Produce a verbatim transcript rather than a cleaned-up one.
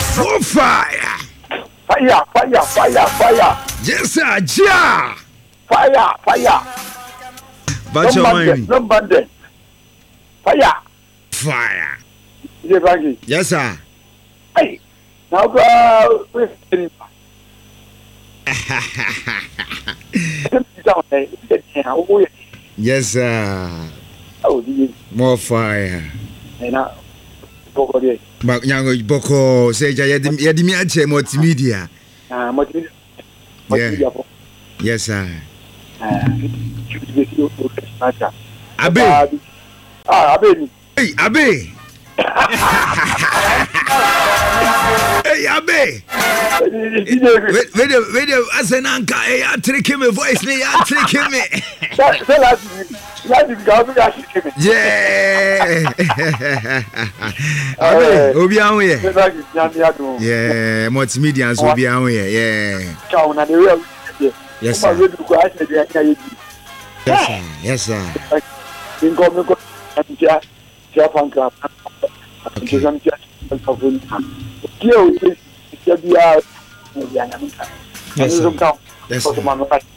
For fire. Fire, fire, fire, fire. Yes, sir. Ja. Fire, fire. But your mind. No bandit. Fire. Fire. Yes, sir. Hey. Now go. Yes, sir. Oh, more fire. And now, Boko, but young Boko say, Yadimi multimedia. Ah, multimedia. Yes, sir. Abe. Ah, Abe. Hey, Abe. Hey, Abe. Wait, wait, wait, as an uncle, hey, I trick him a voice, me, I trick him. Yeah. Abe, Obian, yeah, multimedia, Obian, yeah. Yes, sir. Yes, sir. Yes, sir. Japan Club. Okay. Yes, sir. Yes, sir.